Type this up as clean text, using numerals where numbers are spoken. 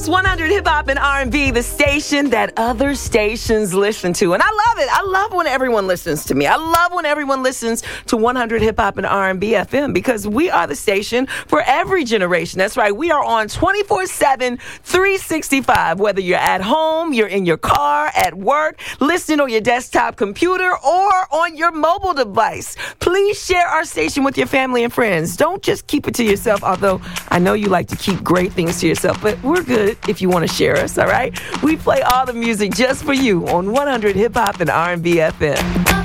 It's 100 Hip Hop and R&B, the station that other stations listen to. And I love it. I love when everyone listens to me. I love when everyone listens to 100 Hip Hop and R&B FM because we are the station for every generation. That's right. We are on 24/7, 365. Whether you're at home, you're in your car, at work, listening on your desktop computer, or on your mobile device. Please share our station with your family and friends. Don't just keep it to yourself, although I know you like to keep great things to yourself, but we're good if you want to share us, all right? We play all the music just for you on 100 Hip Hop and R&B FM.